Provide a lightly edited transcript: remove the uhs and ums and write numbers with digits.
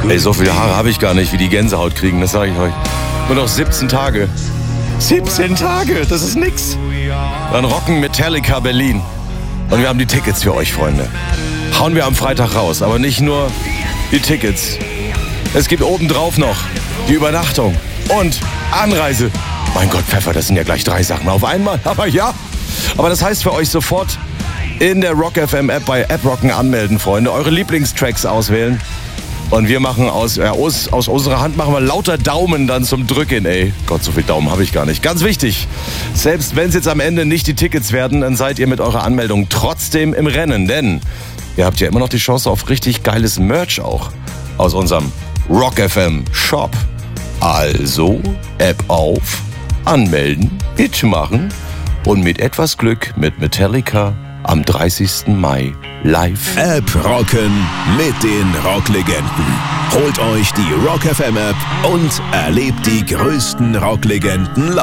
Ey, so viele Haare habe ich gar nicht, wie die Gänsehaut kriegen, das sage ich euch. Nur noch 17 Tage. 17 Tage, das ist nix. Dann rocken Metallica Berlin. Und wir haben die Tickets für euch, Freunde. Hauen wir am Freitag raus, aber nicht nur die Tickets. Es gibt obendrauf noch die Übernachtung und Anreise. Mein Gott, Pfeffer, das sind ja gleich 3 Sachen auf einmal. Aber ja, aber das heißt für euch sofort in der Rock FM App bei AppRocken anmelden, Freunde. Eure Lieblingstracks auswählen. Und wir machen aus unserer Hand machen wir lauter Daumen dann zum Drücken, ey. Gott, so viel Daumen habe ich gar nicht. Ganz wichtig, selbst wenn es jetzt am Ende nicht die Tickets werden, dann seid ihr mit eurer Anmeldung trotzdem im Rennen. Denn ihr habt ja immer noch die Chance auf richtig geiles Merch auch aus unserem Rock FM Shop. Also App auf, anmelden, mitmachen und mit etwas Glück mit Metallica am 30. Mai live. App rocken mit den Rocklegenden. Holt euch die Rock FM App und erlebt die größten Rocklegenden live.